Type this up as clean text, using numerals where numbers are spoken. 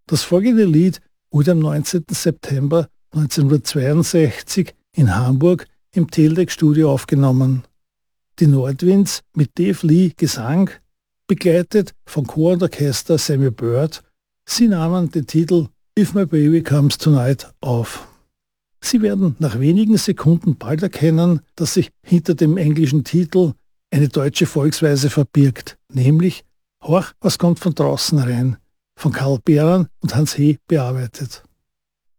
Das folgende Lied wurde am 19. September 1962 in Hamburg im Teldec-Studio aufgenommen. Die Nordwinds mit Dave Lee Gesang, begleitet von Chor und Orchester Samuel Bird, sie nahmen den Titel If My Baby Comes Tonight auf. Sie werden nach wenigen Sekunden bald erkennen, dass sich hinter dem englischen Titel eine deutsche Volksweise verbirgt, nämlich Horch, was kommt von draußen rein, von Karl Behrens und Hans He bearbeitet.